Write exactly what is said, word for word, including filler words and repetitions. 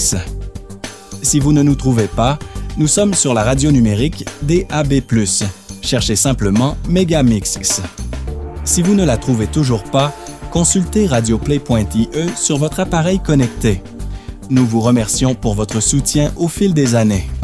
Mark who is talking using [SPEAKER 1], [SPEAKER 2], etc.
[SPEAKER 1] Megamix. Si vous ne nous trouvez pas, nous sommes sur la radio numérique D A B plus. Cherchez simplement Megamix. Si vous ne la trouvez toujours pas, consultez radioplay point I E sur votre appareil connecté. Nous vous remercions pour votre soutien au fil des années.